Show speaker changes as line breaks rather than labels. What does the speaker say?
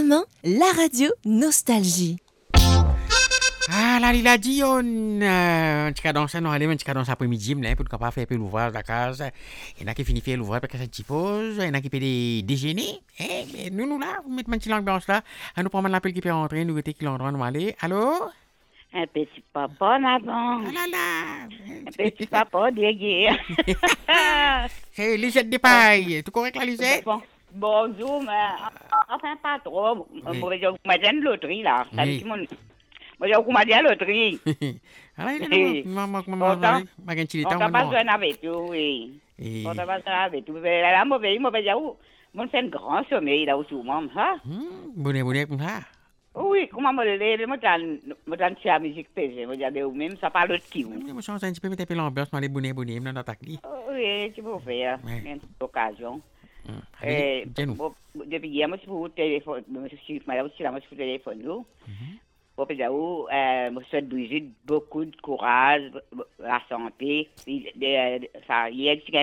Maman, la radio Nostalgie.
Ah, là, il a dit, on tika dans ça, non, allez, on tika dans après-midi, là, pour capable faire l'ouvrage de la case. Il y en a qui finissent faire l'ouvrage parce que c'est pause, il y en a qui fait des déjeuner. Mais nous, là, vous mettez une petite l'ambiance là. À nous prendre l'appel qui peut rentrer, nous, qui l'endroit, nous aller. Allô?
Un petit papa, maman.
Ah là là!
Un petit papa dégué.
C'est Lisette de paille. Tout correct, la Lisette?
Bonjour, mais enfin pas trop. Moi, je vous mets une loterie, là. Ça
Oui.
dit mon... Moi, je vous mets la loterie.
Ah là, il
Oui.
est là,
On t'a pas besoin avec tout, oui. On t'a pas besoin avec tout. Mais là, moi, je vais on fait un grand sommeil, là, au moi, hein?
Bonnet, comme ça.
Oui, comment me lever, moi, dans la musique pesée, moi, j'ai même, ça parle de qui,
Je me sens un petit peu mettre l'ambiance dans les bonnets, dans ta clé.
oui, tu peux faire,
Ouais.
une occasion.
Allez, dis-nous.
Depuis hier, moi, je suis au téléphone, je suis malade aussi, là, moi, je suis au téléphone, nous. Bon, puis là, moi, je souhaite Brigitte beaucoup de courage, la santé, ça, il y a